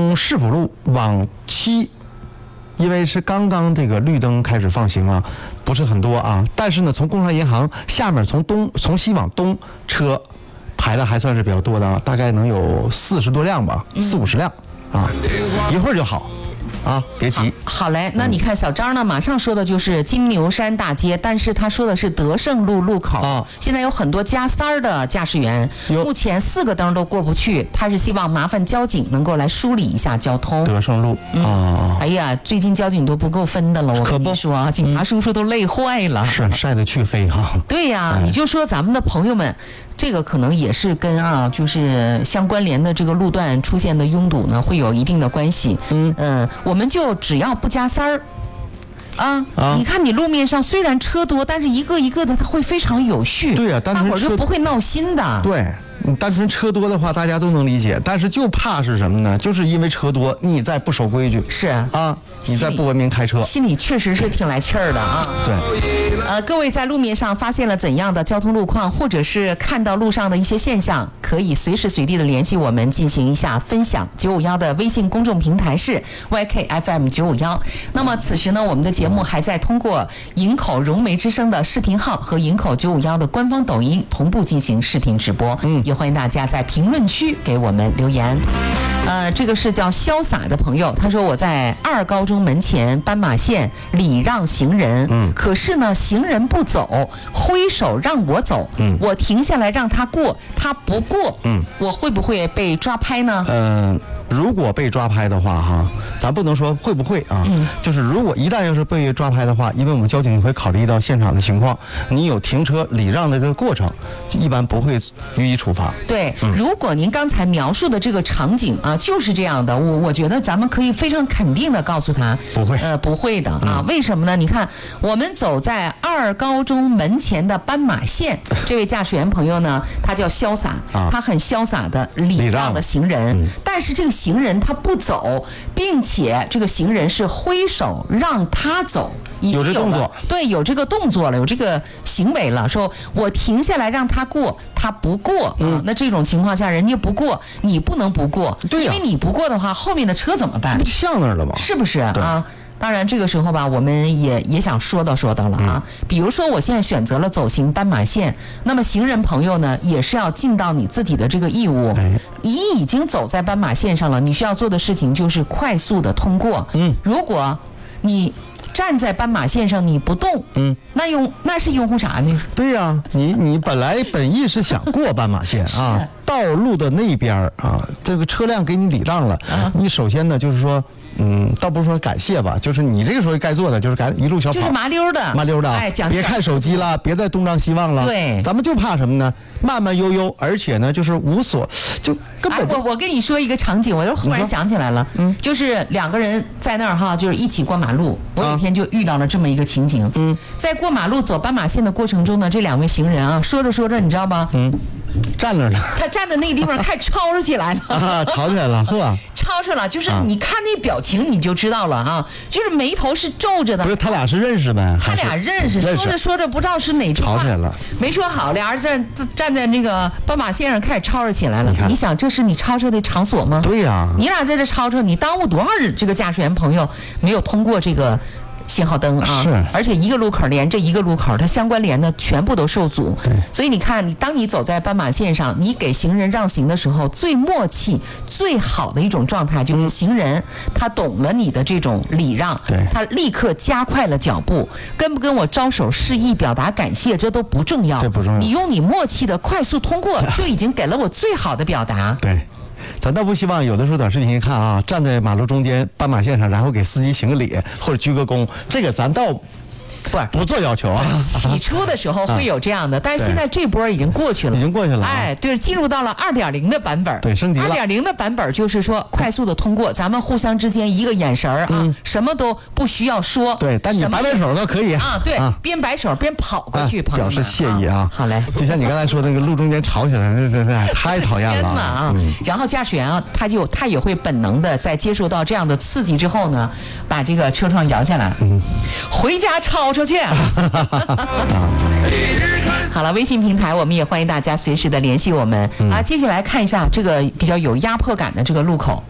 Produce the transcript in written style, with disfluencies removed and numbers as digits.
从市府路往西，因为是刚刚这个绿灯开始放行啊，不是很多啊。但是呢，从工商银行下面从西往东车排的还算是比较多的啊，大概能有40多辆吧，40-50辆啊，一会儿就好。啊，别急。 好嘞，那你看小张呢，马上说的就是金牛山大街，但是他说的是德胜路路口。啊，现在有很多加塞儿的驾驶员，目前4个灯都过不去，他是希望麻烦交警能够来梳理一下交通。 德胜路啊， 哎呀，最近交警都不够分的了，我跟你说啊，警察叔叔都累坏了。 是晒得黢黑哈。对呀，你就说咱们的朋友们。这个可能也是跟就是相关联的这个路段出现的拥堵呢，会有一定的关系。我们就只要不加塞儿，你看你路面上虽然车多，但是一个一个的它会非常有序。 对呀， 大伙儿就不会闹心的。 对。单纯车多的话，大家都能理解，但是就怕是什么呢？就是因为车多，你再不守规矩， 是啊，你再不文明开车， 心里确实是挺来气儿的啊。 对， 各位在路面上发现了怎样的交通路况，或者是看到路上的一些现象，可以随时随地的联系我们进行一下分享。951的微信公众平台是 YKFM951。那么此时呢，我们的节目还在通过营口融媒之声的视频号和营口951的官方抖音同步进行视频直播。也欢迎大家在评论区给我们留言。这个是叫潇洒的朋友，他说我在2高中门前斑马线礼让行人，可是呢行人不走，挥手让我走，我停下来让他过，他不过，我会不会被抓拍呢？ 如果被抓拍的话，哈，咱不能说会不会啊，就是如果一旦要是被抓拍的话，因为我们交警会考虑到现场的情况，你有停车礼让的这个过程，一般不会予以处罚。 对，如果您刚才描述的这个场景啊，就是这样的，我觉得咱们可以非常肯定的告诉他， 不会， 不会的啊。为什么呢？你看，我们走在2高中门前的斑马线，这位驾驶员朋友呢，他叫潇洒，他很潇洒的礼让了行人，但是这个行人他不走，并且这个行人是挥手让他走， 有这动作， 对，有这个动作了，有这个行为了，说我停下来让他过，他不过，那这种情况下人家不过，你不能不过， 对呀， 因为你不过的话，后面的车怎么办？ 不就像那儿了吗？ 是不是啊？当然，这个时候吧，我们也想说到了啊。比如说，我现在选择了走行斑马线，那么行人朋友呢，也是要尽到你自己的这个义务。你已经走在斑马线上了，你需要做的事情就是快速的通过。如果你站在斑马线上你不动，那是拥护啥呢？ 对呀，你本意是想过斑马线啊，道路的那边啊，这个车辆给你礼让了，你首先呢就是说。倒不是说感谢吧，就是你这个时候该做的就是一路小跑， 就是麻溜的， 哎，别看手机了，别再东张西望了。 对， 咱们就怕什么呢？慢慢悠悠，而且呢，就是就根本我跟你说一个场景，我就忽然想起来了，就是2个人在那儿哈，就是一起过马路。我有一天就遇到了这么一个情景，在过马路走斑马线的过程中呢，这2位行人啊，说着，你知道吗？ 站那儿了， 他站在那个地方开始吵吵起来了， 吵起来了，是吧？ 吵吵了，就是你看那表情你就知道了啊，就是眉头是皱着的。 不是他俩是认识呗？ 他俩认识，说着不知道是哪句话， 吵起来了， 没说好，俩人站在那个斑马线上开始吵吵起来了。你想这是你吵吵的场所吗？ 对呀， 你俩在这吵吵，你耽误多少这个驾驶员朋友没有通过这个信号灯啊， 是， 而且一个路口连着一个路口，它相关联的全部都受阻。 对， 所以你看，当你走在斑马线上，你给行人让行的时候，最默契、最好的一种状态就是行人他懂了你的这种礼让，他立刻加快了脚步，跟不跟我招手示意、表达感谢，这都不重要， 这不重要。 你用你默契的快速通过，就已经给了我最好的表达。 对。咱倒不希望有的时候短视频一看啊，站在马路中间斑马线上，然后给司机行个礼或者鞠个躬，这个咱倒不做要求啊。 起初的时候会有这样的，但是现在这波已经过去了， 已经过去了。 哎，对，进入到了2.0的版本， 对，升级了。 2.0的版本就是说快速的通过，咱们互相之间一个眼神啊，什么都不需要说。 对，但你摆手倒可以啊。对，边摆手边跑过去，朋友们表示谢意啊。 好嘞， 就像你刚才说那个路中间吵起来，这太讨厌了。 天哪啊！然后驾驶员啊，他也会本能的在接受到这样的刺激之后呢，把这个车窗摇下来，回家吵吵去。好了，微信平台我们也欢迎大家随时的联系我们啊。接下来看一下这个比较有压迫感的这个路口。